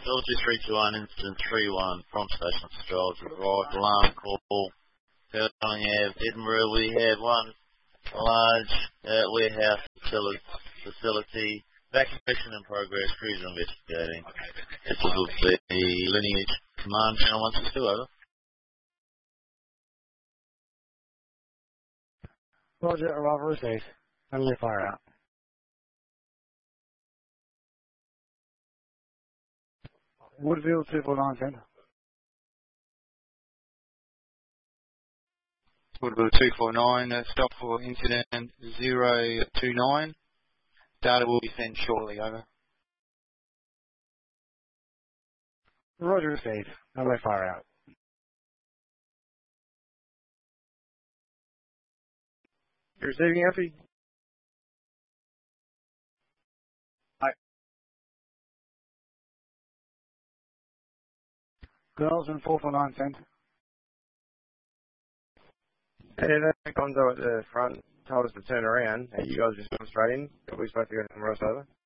LG321, incident 31, from Station Stroll, arrived, alarm call, Telling Ave, Edinburgh. We have one large warehouse facility, evacuation in progress, crews are investigating. This will be Lineage Command Channel 162, over. Roger, arrival received. Only fire out. Woodville 249 Centre. Woodville 249, stop for incident 029. Data will be sent shortly, over. Roger received. Only fire out. You're receiving, Effie? Girls in 449 Centre. Yeah, that Gonzo at the front told us to turn around. You guys just come straight in. Are we supposed to go somewhere else, over?